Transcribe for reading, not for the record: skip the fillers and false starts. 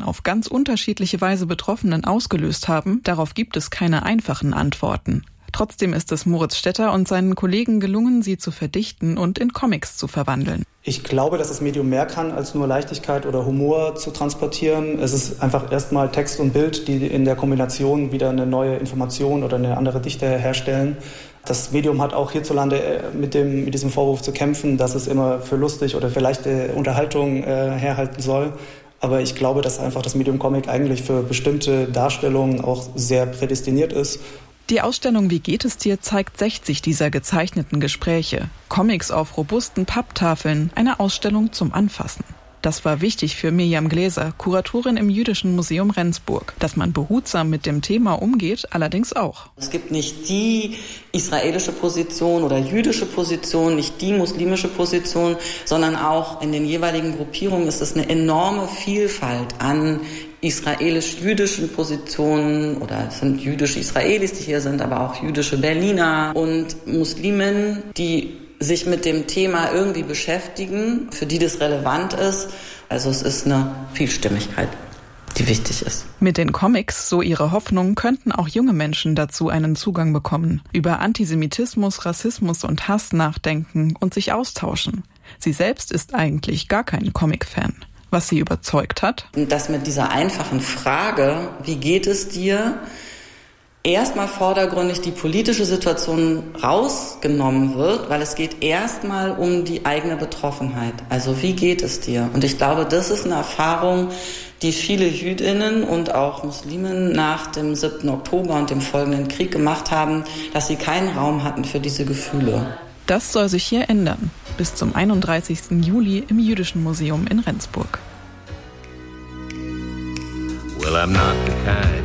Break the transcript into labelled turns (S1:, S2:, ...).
S1: auf ganz unterschiedliche Weise Betroffenen ausgelöst haben, darauf gibt es keine einfachen Antworten. Trotzdem ist es Moritz Stetter und seinen Kollegen gelungen, sie zu verdichten und in Comics zu verwandeln.
S2: Ich glaube, dass das Medium mehr kann, als nur Leichtigkeit oder Humor zu transportieren. Es ist einfach erstmal Text und Bild, die in der Kombination wieder eine neue Information oder eine andere Dichte herstellen. Das Medium hat auch hierzulande mit diesem Vorwurf zu kämpfen, dass es immer für lustig oder für leichte Unterhaltung herhalten soll. Aber ich glaube, dass einfach das Medium Comic eigentlich für bestimmte Darstellungen auch sehr prädestiniert ist.
S1: Die Ausstellung Wie geht es dir zeigt 60 dieser gezeichneten Gespräche. Comics auf robusten Papptafeln, eine Ausstellung zum Anfassen. Das war wichtig für Mirjam Gläser, Kuratorin im Jüdischen Museum Rendsburg. Dass man behutsam mit dem Thema umgeht, allerdings auch.
S3: Es gibt nicht die israelische Position oder jüdische Position, nicht die muslimische Position, sondern auch in den jeweiligen Gruppierungen ist es eine enorme Vielfalt an israelisch-jüdischen Positionen, oder es sind jüdische Israelis, die hier sind, aber auch jüdische Berliner und Muslimen, die sich mit dem Thema irgendwie beschäftigen, für die das relevant ist. Also es ist eine Vielstimmigkeit, die wichtig ist.
S1: Mit den Comics, so ihre Hoffnung, könnten auch junge Menschen dazu einen Zugang bekommen, über Antisemitismus, Rassismus und Hass nachdenken und sich austauschen. Sie selbst ist eigentlich gar kein Comic-Fan. Was sie überzeugt hat?
S3: Dass mit dieser einfachen Frage, wie geht es dir, erstmal vordergründig die politische Situation rausgenommen wird, weil es geht erstmal um die eigene Betroffenheit. Also wie geht es dir? Und ich glaube, das ist eine Erfahrung, die viele Jüdinnen und auch Muslimen nach dem 7. Oktober und dem folgenden Krieg gemacht haben, dass sie keinen Raum hatten für diese Gefühle.
S1: Das soll sich hier ändern. Bis zum 31. Juli im Jüdischen Museum in Rendsburg.
S4: Well, I'm not the kind